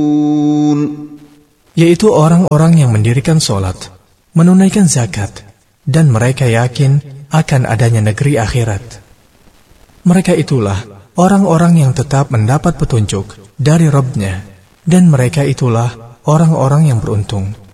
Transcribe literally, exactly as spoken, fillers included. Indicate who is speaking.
Speaker 1: yaitu orang-orang yang mendirikan sholat, menunaikan zakat, dan mereka yakin akan adanya negeri akhirat. Mereka itulah orang-orang yang tetap mendapat petunjuk dari Rabb-Nya, dan mereka itulah orang-orang yang beruntung.